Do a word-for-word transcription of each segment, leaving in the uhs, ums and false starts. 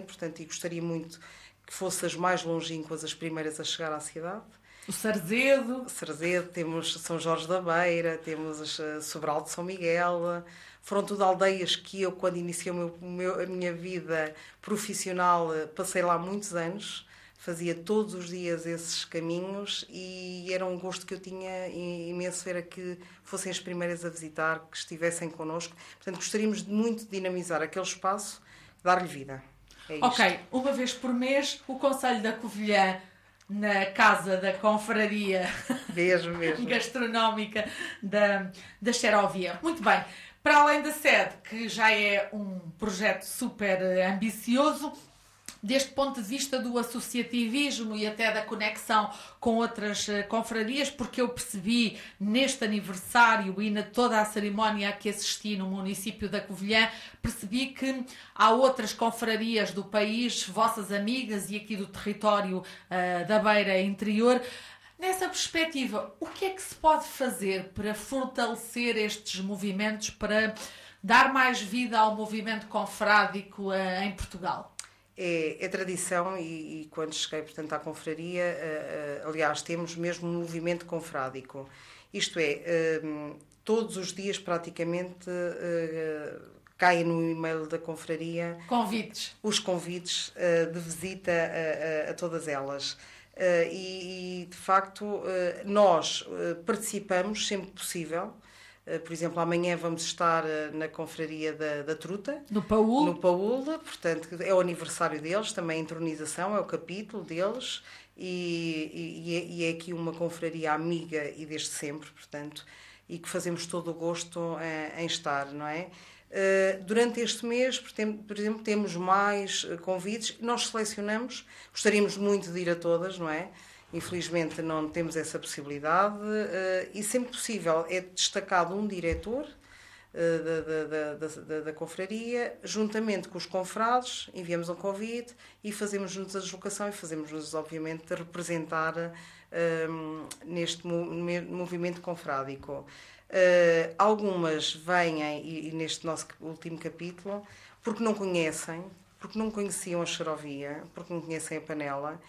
portanto, e gostaria muito que fossem as mais longínquas as primeiras a chegar à cidade. O Sarzedo. Sarzedo, temos São Jorge da Beira, temos Sobral de São Miguel. Foram tudo aldeias que eu, quando iniciei o meu, o meu, a minha vida profissional, passei lá muitos anos. Fazia todos os dias esses caminhos e era um gosto que eu tinha imenso ver a que fossem as primeiras a visitar, que estivessem connosco. Portanto, gostaríamos muito de dinamizar aquele espaço, dar-lhe vida. É isto. Ok, uma vez por mês, o Concelho da Covilhã, na Casa da Confraria mesmo, mesmo. Gastronómica da, da Xerovia. Muito bem. Para além da sede, que já é um projeto super ambicioso, deste ponto de vista do associativismo e até da conexão com outras confrarias, porque eu percebi neste aniversário e na toda a cerimónia a que assisti no município da Covilhã, percebi que há outras confrarias do país, vossas amigas e aqui do território uh, da Beira Interior. Nessa perspectiva, o que é que se pode fazer para fortalecer estes movimentos, para dar mais vida ao movimento confrádico uh, em Portugal? É, é tradição e, e quando cheguei, portanto, à confraria, uh, uh, aliás, temos mesmo um movimento confrádico. Isto é, uh, todos os dias praticamente uh, caem no e-mail da confraria convites. os convites uh, de visita a, a, a todas elas. Uh, e, e, de facto, uh, nós uh, participamos sempre possível. Por exemplo, amanhã vamos estar na confraria da, da Truta. No Paúl. No Paúl, portanto, é o aniversário deles, também a entronização, é o capítulo deles. E, e, e é aqui uma confraria amiga e desde sempre, portanto, e que fazemos todo o gosto em, em estar, não é? Durante este mês, por exemplo, temos mais convites. Nós selecionamos, gostaríamos muito de ir a todas, não é? Infelizmente não temos essa possibilidade uh, e sempre possível é destacado um diretor uh, da, da, da, da, da confraria, juntamente com os confrades, enviamos um convite e fazemos-nos a deslocação e fazemos-nos, obviamente, representar uh, neste movimento confrádico. Uh, algumas vêm, e, e neste nosso último capítulo, porque não conhecem, porque não conheciam a Xerovia, porque não conhecem a Panela,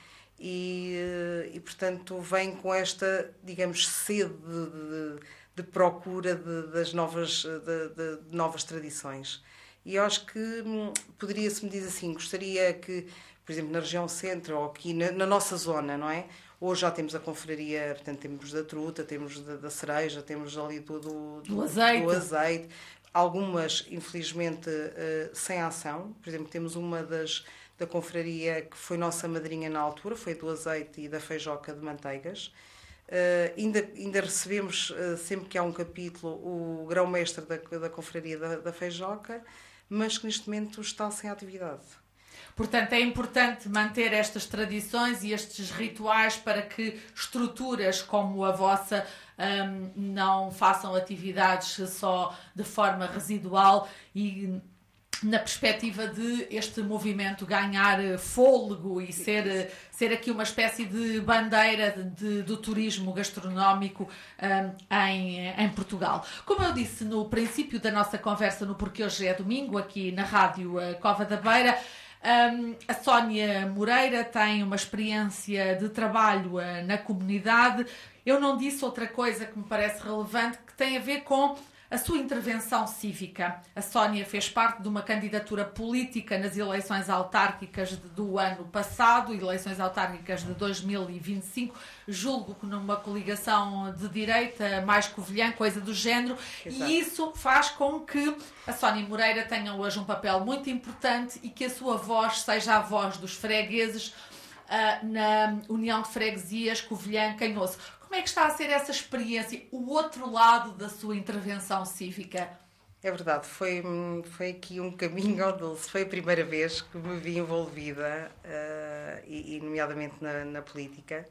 E, e, portanto, vem com esta, digamos, sede de, de, de procura de, das novas, de, de, de novas tradições. E eu acho que hum, poderia-se me dizer assim, gostaria que, por exemplo, na região centro ou aqui na, na nossa zona, não é? Hoje já temos a confraria, portanto, temos da Truta, temos da, da Cereja, temos ali do, do, do, azeite. do azeite. Algumas, infelizmente, uh, sem ação. Por exemplo, temos uma das da confraria que foi nossa madrinha na altura, foi do azeite e da feijoca de manteigas. Uh, ainda, ainda recebemos, uh, sempre que há um capítulo, o grão-mestre da, da confraria da, da feijoca, mas que neste momento está sem atividade. Portanto, é importante manter estas tradições e estes rituais para que estruturas como a vossa um, não façam atividades só de forma residual e na perspectiva de este movimento ganhar fôlego e ser, ser aqui uma espécie de bandeira de, de, do turismo gastronómico um, em, em Portugal. Como eu disse no princípio da nossa conversa, no Porque Hoje é Domingo, aqui na Rádio Cova da Beira, um, a Sónia Moreira tem uma experiência de trabalho uh, na comunidade. Eu não disse outra coisa que me parece relevante, que tem a ver com a sua intervenção cívica. A Sónia fez parte de uma candidatura política nas eleições autárquicas do ano passado, eleições autárquicas de dois mil e vinte e cinco, julgo que numa coligação de direita, mais covilhã, coisa do género. Exato. E isso faz com que a Sónia Moreira tenha hoje um papel muito importante e que a sua voz seja a voz dos fregueses uh, na União de Freguesias Covilhã-Canhoço. Como é que está a ser essa experiência, o outro lado da sua intervenção cívica? É verdade, foi, foi aqui um caminho ao doce. Foi a primeira vez que me vi envolvida, uh, e, e nomeadamente na, na política.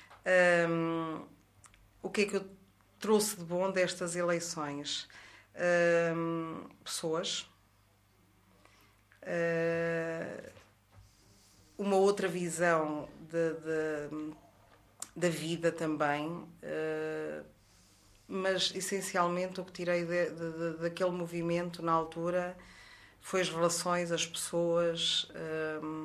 Um, o que é que eu trouxe de bom destas eleições? Um, pessoas. Uh, uma outra visão de... de da vida também, uh, mas essencialmente o que tirei de, de, de, daquele movimento na altura foi as relações, as pessoas, uh,